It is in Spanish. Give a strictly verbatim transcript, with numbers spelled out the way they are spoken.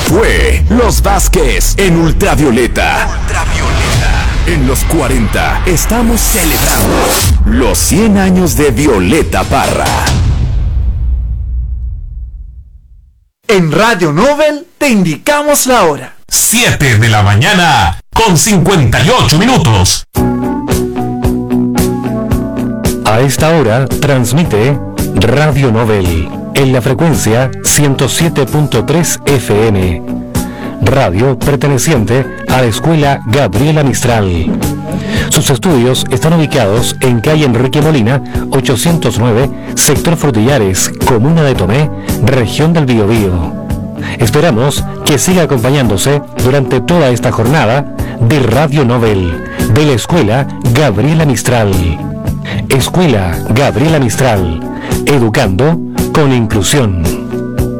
fue Los Vázquez en Ultravioleta. Ultravioleta. En los cuarenta estamos celebrando los cien años de Violeta Parra. En Radio Nobel te indicamos la hora. siete de la mañana con cincuenta y ocho minutos. A esta hora transmite Radio Nobel en la frecuencia ciento siete punto tres F M. Radio perteneciente a la Escuela Gabriela Mistral. Sus estudios están ubicados en calle Enrique Molina, ochocientos nueve, sector Frutillares, comuna de Tomé, región del Biobío. Esperamos que siga acompañándose durante toda esta jornada de Radio Nobel de la Escuela Gabriela Mistral. Escuela Gabriela Mistral, educando con inclusión.